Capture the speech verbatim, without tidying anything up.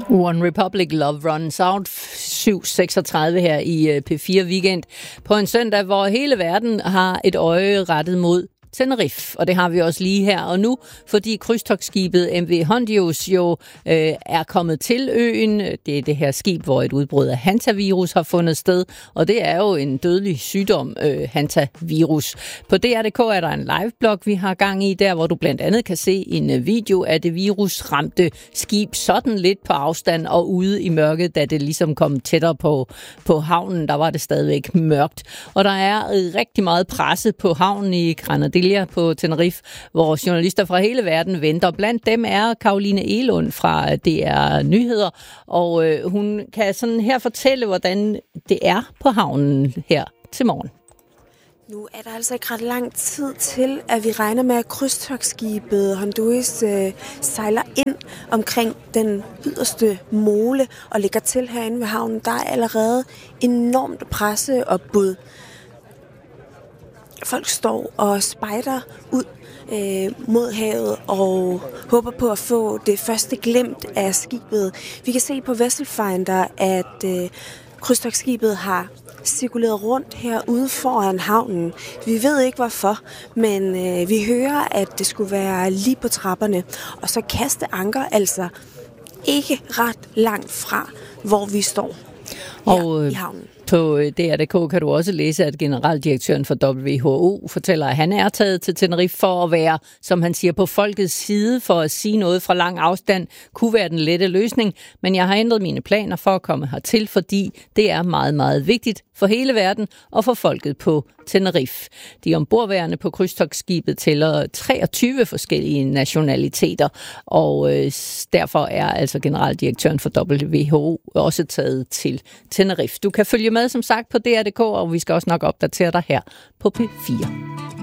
One Republic Love Runs Out syv seksogtredive her i P fire Weekend på en søndag, hvor hele verden har et øje rettet mod Tenerife, og det har vi også lige her og nu, fordi krydstogtskibet M V Hondius jo øh, er kommet til øen. Det er det her skib, hvor et udbrud af hantavirus har fundet sted, og det er jo en dødelig sygdom, øh, hantavirus. På D R punktum D K er der en liveblog, vi har gang i der, hvor du blandt andet kan se en video af det virusramte skib, sådan lidt på afstand og ude i mørket, da det ligesom kom tættere på, på havnen. Der var det stadigvæk mørkt, og der er rigtig meget presse på havnen i Granadilla på Tenerife, hvor journalister fra hele verden venter. Blandt dem er Caroline Egelund fra D R Nyheder, og øh, hun kan sådan her fortælle, hvordan det er på havnen her til morgen. Nu er der altså ikke ret lang tid til, at vi regner med, at krydstogtskibet Honduras øh, sejler ind omkring den yderste mole og ligger til herinde ved havnen. Der er allerede enormt presseopbud. Folk står og spejder ud øh, mod havet og håber på at få det første glimt af skibet. Vi kan se på Vesselfinder, at øh, krydstogtskibet har cirkuleret rundt herude foran havnen. Vi ved ikke hvorfor, men øh, vi hører, at det skulle være lige på trapperne. Og så kaste anker altså ikke ret langt fra, hvor vi står her og, i havnen. På D R punktum D K kan du også læse, at generaldirektøren for W H O fortæller, at han er taget til Tenerife for at være, som han siger, på folkets side, for at sige noget fra lang afstand, kunne være den lette løsning. Men jeg har ændret mine planer for at komme hertil, fordi det er meget, meget vigtigt for hele verden og for folket på Tenerife. De ombordværende på krydstogtskibet tæller treogtyve forskellige nationaliteter, og øh, derfor er altså generaldirektøren for W H O også taget til Tenerife. Du kan følge med, som sagt, på D R punktum D K, og vi skal også nok opdatere dig her på P fire.